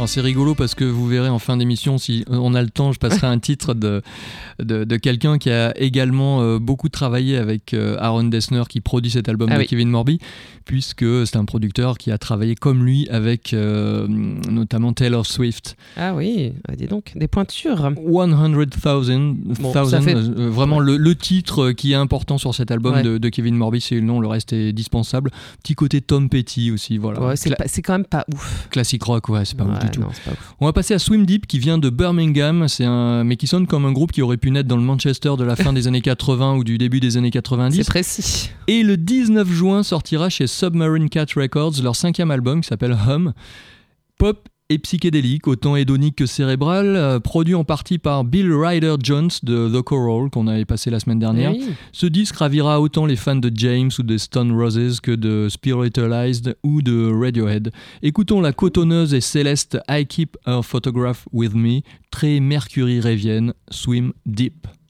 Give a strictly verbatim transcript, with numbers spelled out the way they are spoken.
Alors c'est rigolo parce que vous verrez en fin d'émission, si on a le temps, je passerai un titre de, de, de quelqu'un qui a également euh, beaucoup travaillé avec euh, Aaron Dessner qui produit cet album ah de oui. Kevin Morby, puisque c'est un producteur qui a travaillé comme lui avec euh, notamment Taylor Swift. Ah oui, dis donc, des pointures. cent thousand, bon, fait... euh, vraiment ouais. le, le titre qui est important sur cet album ouais. de, de Kevin Morby, c'est le nom, le reste est dispensable. Petit côté Tom Petty aussi, voilà. Ouais, c'est, Cla- pas, c'est quand même pas ouf. Classique rock, ouais, c'est pas ouais, ouf du tout. Non, c'est pas ouf. On va passer à Swim Deep qui vient de Birmingham, c'est un... mais qui sonne comme un groupe qui aurait pu naître dans le Manchester de la fin des années quatre-vingts ou du début des années quatre-vingt-dix. C'est précis. Et le dix-neuf juin sortira chez Submarine Cat Records leur cinquième album qui s'appelle Hum. Pop et psychédélique, autant hédonique que cérébral, euh, produit en partie par Bill Ryder Jones de The Coral qu'on avait passé la semaine dernière. Oui. Ce disque ravira autant les fans de James ou des Stone Roses que de Spiritualized ou de Radiohead. Écoutons la cotonneuse et céleste I Keep Her Photograph With Me, très Mercury Révienne, Swim Deep.